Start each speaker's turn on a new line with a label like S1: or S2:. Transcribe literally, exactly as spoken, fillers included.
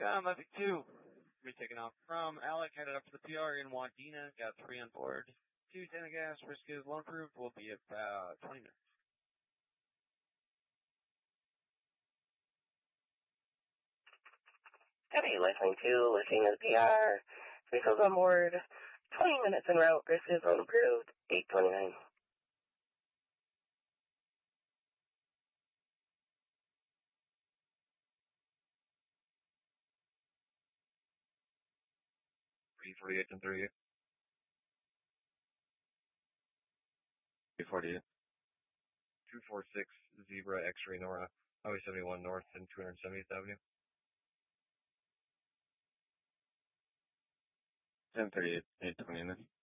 S1: Scum, Epic two. We're taking off from Alec, headed up to the P R in Wadena. Got three on board. Two ten of gas, risk is loan approved. Will be about twenty minutes.
S2: Copy, Lifeline two, listening to the P R. Vehicles on board. twenty minutes en route. Risk is loan approved. eight twenty-nine.
S3: three forty-eight and thirty-eight. three forty-eight. two forty-six Zebra X-ray Nora, Highway seventy-one North and two hundred seventieth Avenue. ten thirty-eight, eight twenty-nine.